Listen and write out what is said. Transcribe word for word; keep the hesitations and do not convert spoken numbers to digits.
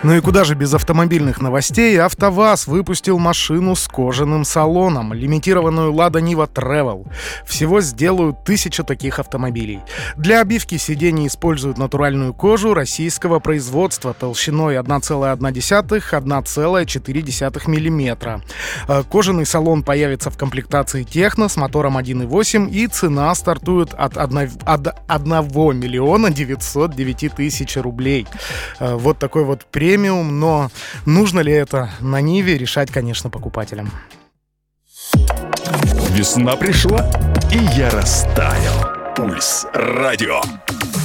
Ну и куда же без автомобильных новостей? АвтоВАЗ выпустил машину с кожаным салоном, лимитированную Lada Niva Travel. Всего сделают тысячу таких автомобилей. Для обивки сидений используют натуральную кожу российского производства толщиной одна целая одна десятая — одна целая четыре десятых миллиметра. Кожаный салон появится в комплектации Техно с мотором один и восемь, и цена стартует от одного миллиона девятьсот девять тысяч рублей. Вот такой вот премиум. Премиум, но нужно ли это на Ниве, решать, конечно, покупателям. Весна пришла, и я растаял. Пульс радио.